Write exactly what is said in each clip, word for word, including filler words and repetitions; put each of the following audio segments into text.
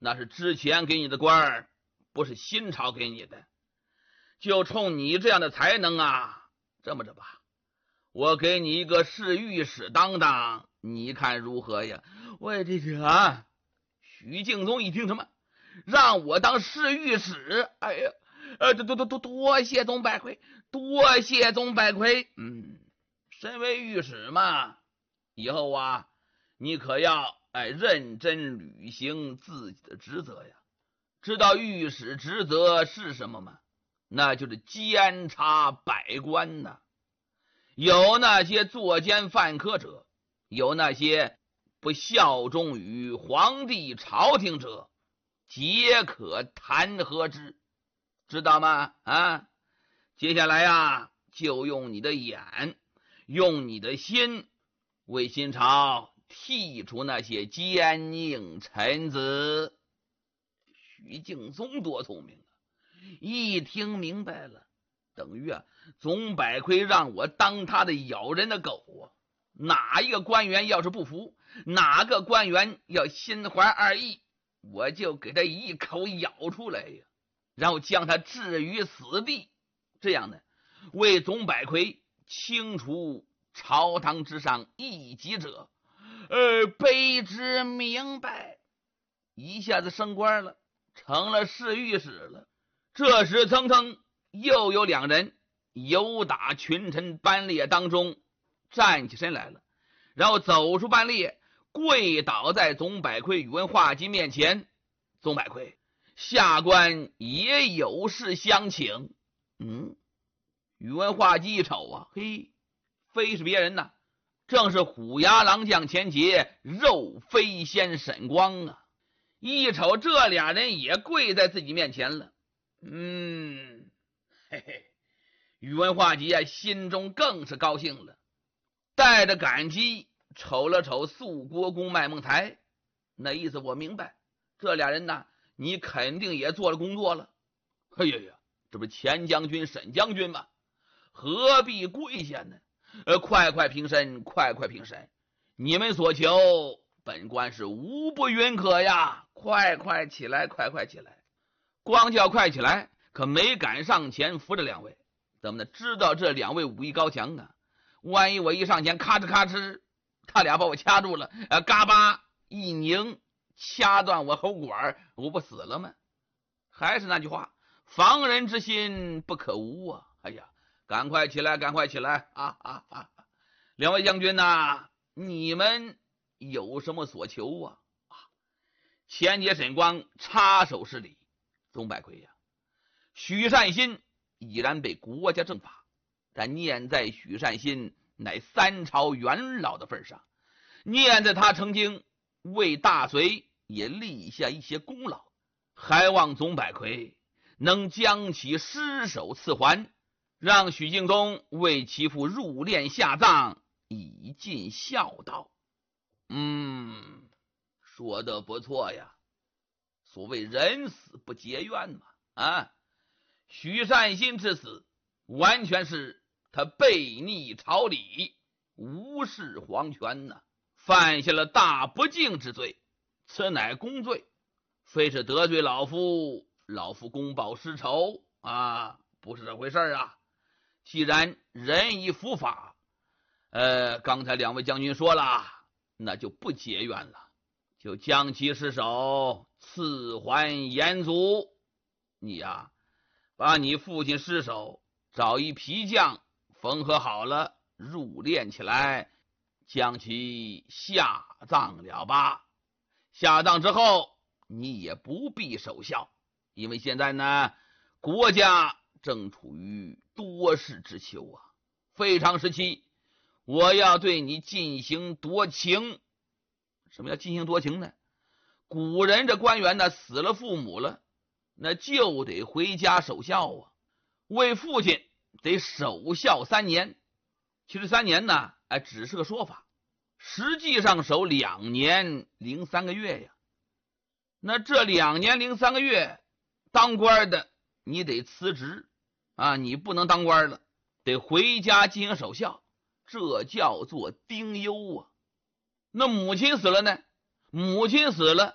那是之前给你的官儿，不是新朝给你的。就冲你这样的才能啊，这么着吧，我给你一个侍御史当当，你看如何呀？喂，这这啊，许敬宗一听什么，让我当侍御史？哎呀，呃，多多多多多谢宗百魁，多谢宗百魁。嗯，身为御史嘛，以后啊，你可要哎认真履行自己的职责呀。知道御史职责是什么吗？那就是监察百官呐。有那些作奸犯科者，有那些不效忠于皇帝朝廷者，皆可弹劾之，知道吗？啊，接下来啊，就用你的眼，用你的心，为新朝剔除那些奸佞臣子。许敬宗多聪明啊，一听明白了，等于啊，宗百魁让我当他的咬人的狗啊！哪一个官员要是不服，哪个官员要心怀二意，我就给他一口咬出来呀，然后将他置于死地。这样呢，为宗百魁清除朝堂之上异己者，呃，卑职明白。一下子升官了，成了侍御史了。这时蹭蹭又有两人由打群臣班列当中站起身来了，然后走出班列，跪倒在宗百魁宇文化及面前。宗百魁，下官也有事相请。嗯，宇文化及一瞅啊，嘿，非是别人呐，正是虎牙郎将钱杰、肉飞仙沈光啊。一瞅这俩人也跪在自己面前了，嗯，嘿嘿，宇文化及啊，心中更是高兴了，带着感激瞅了瞅肃国公麦孟才，那意思我明白，这俩人呢，你肯定也做了工作了。哎呀呀，这不是钱将军、沈将军吗？何必跪下呢？呃，快快平身，快快平身！你们所求，本官是无不允可呀！快快起来，快快起来！光叫快起来，可没敢上前扶着两位。怎么呢？知道这两位武艺高强啊！万一我一上前，咔哧咔哧，他俩把我掐住了，呃，嘎巴一拧，掐断我喉管，我不死了吗？还是那句话，防人之心不可无啊！哎呀，赶快起来，赶快起来啊啊啊！两位将军呐、啊，你们有什么所求啊？啊！钱杰、沈光插手施礼。宗百魁呀，许善心已然被国家正法，但念在许善心乃三朝元老的份上，念在他曾经为大隋也立下一些功劳，还望宗百魁能将其尸首赐还，让许敬宗为其父入殓下葬，以尽孝道。嗯，说得不错呀。所谓人死不结怨嘛，啊，许善心之死，完全是他背逆朝礼，无视皇权呐、啊，犯下了大不敬之罪，此乃公罪，非是得罪老夫，老夫公报私仇啊，不是这回事啊。既然人已伏法，呃，刚才两位将军说了，那就不结怨了，就将其尸首赐还严族。你呀、啊，把你父亲尸首找一皮匠缝合好了，入殓起来，将其下葬了吧。下葬之后，你也不必守孝，因为现在呢，国家正处于多事之秋啊，非常时期，我要对你进行夺情。什么叫进行夺情呢？古人这官员呢，死了父母了，那就得回家守孝啊，为父亲得守孝三年。其实三年呢，哎，只是个说法，实际上守两年零三个月呀。那这两年零三个月，当官的你得辞职啊，你不能当官了，得回家进行守孝，这叫做丁忧啊。那母亲死了呢？母亲死了，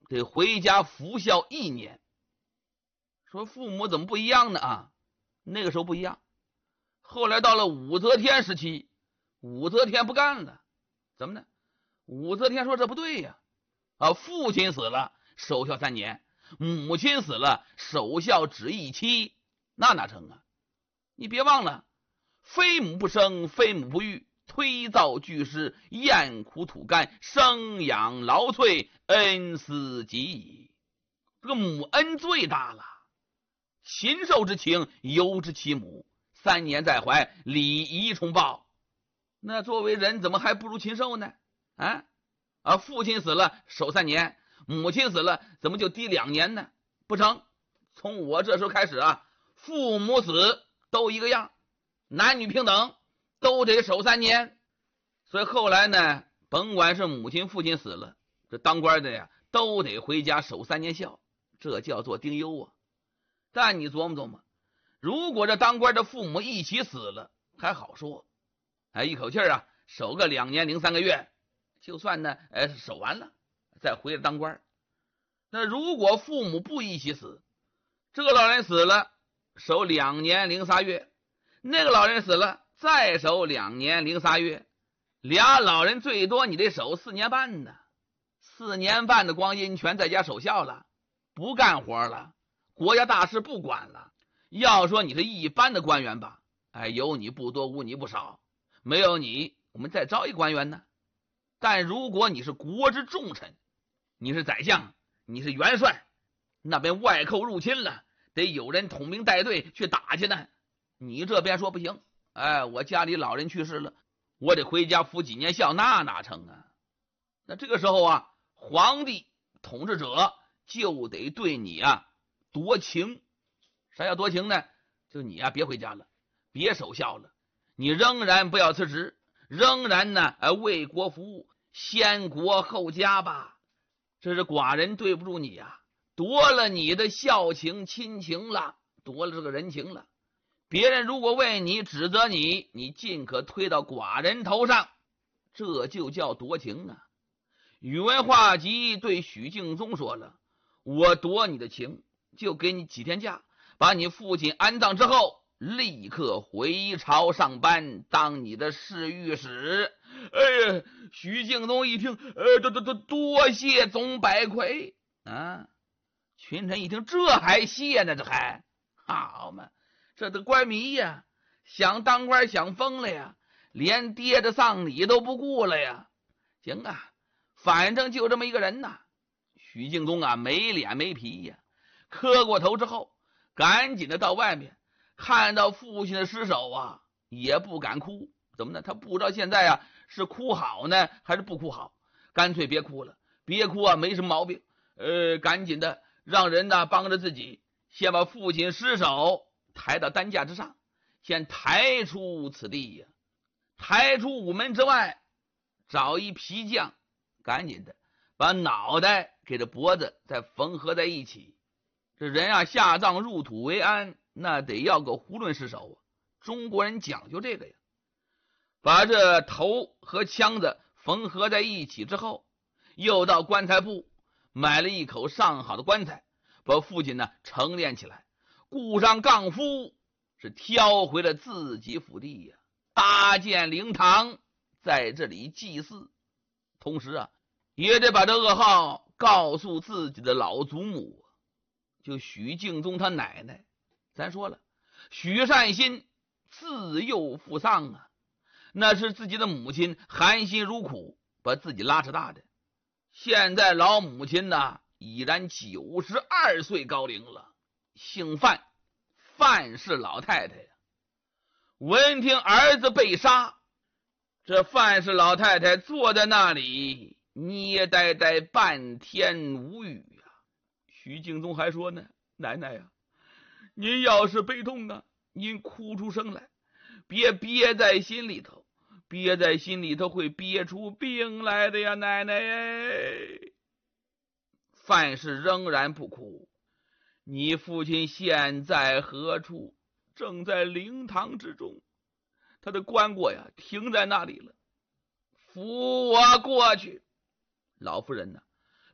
得回家服孝一年。说父母怎么不一样呢？啊，那个时候不一样。后来到了武则天时期，武则天不干了，怎么呢？武则天说这不对呀，啊，父亲死了守孝三年，母亲死了守孝只一期，那哪成啊？你别忘了，非母不生，非母不育，推造巨尸，咽苦吐甘，生养劳瘁，恩思极矣。这个母恩最大了，禽兽之情由之其母，三年在怀，礼仪重报。那作为人怎么还不如禽兽呢？啊啊！父亲死了守三年，母亲死了怎么就低两年呢？不成，从我这时候开始啊，父母死都一个样，男女平等，都得守三年。所以后来呢，甭管是母亲父亲死了，这当官的呀都得回家守三年孝，这叫做丁忧啊。但你琢磨琢磨，如果这当官的父母一起死了还好说，哎，一口气啊守个两年零三个月，就算呢哎守完了再回来当官。那如果父母不一起死，这个老人死了守两年零仨月，那个老人死了再守两年零仨月，俩老人最多你得守四年半呢。四年半的光阴全在家守孝了，不干活了，国家大事不管了。要说你是一般的官员吧，哎，有你不多，无你不少，没有你我们再招一官员呢。但如果你是国之重臣，你是宰相，你是元帅，那边外寇入侵了，得有人统兵带队去打去呢。你这边说不行，哎，我家里老人去世了，我得回家服几年孝，那哪成啊？那这个时候啊，皇帝统治者就得对你啊夺情。啥叫夺情呢？就你啊别回家了，别守孝了，你仍然不要辞职，仍然呢为国服务，先国后家吧。这是寡人对不住你啊，夺了你的孝情亲情了，夺了这个人情了。别人如果为你指责你，你尽可推到寡人头上，这就叫夺情啊。宇文化及对许敬宗说了，我夺你的情，就给你几天假，把你父亲安葬之后，立刻回朝上班，当你的侍御史。哎呀，许敬宗一听，呃，多多多多谢宗百魁啊！群臣一听，这还谢呢？这还好嘛？这都官迷呀，想当官想疯了呀，连爹的丧礼都不顾了呀。行啊，反正就这么一个人呐。许敬宗啊，没脸没皮呀，磕过头之后，赶紧的到外面，看到父亲的尸首啊，也不敢哭。怎么呢？他不知道现在啊是哭好呢还是不哭好，干脆别哭了，别哭啊没什么毛病。呃，赶紧的让人呢帮着自己，先把父亲尸首抬到担架之上，先抬出此地呀，抬出午门之外，找一皮匠，赶紧的把脑袋给这脖子再缝合在一起。这人啊下葬入土为安，那得要个囫囵尸首啊，中国人讲究这个呀。把这头和腔子缝合在一起之后，又到棺材铺买了一口上好的棺材，把父亲呢成殓起来，雇上杠夫，是挑回了自己府地呀，搭建灵堂，在这里祭祀。同时啊，也得把这噩耗告诉自己的老祖母，就许敬宗他奶奶。咱说了，许善心自幼父丧啊，那是自己的母亲含辛茹苦把自己拉扯大的。现在老母亲呢已然九十二岁高龄了，姓范，范氏老太太呀。闻听儿子被杀，这范氏老太太坐在那里捏呆呆半天无语呀。许敬宗还说呢，奶奶呀，您要是悲痛啊，您哭出声来，别憋在心里头，憋在心里头会憋出病来的呀，奶奶耶。范氏仍然不哭，你父亲现在何处？正在灵堂之中，他的棺椁呀停在那里了，扶我过去。老夫人呢，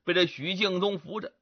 被这许敬宗扶着，